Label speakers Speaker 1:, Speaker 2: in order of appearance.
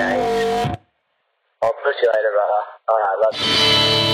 Speaker 1: guys. I'll push you later, brother. Alright, love you.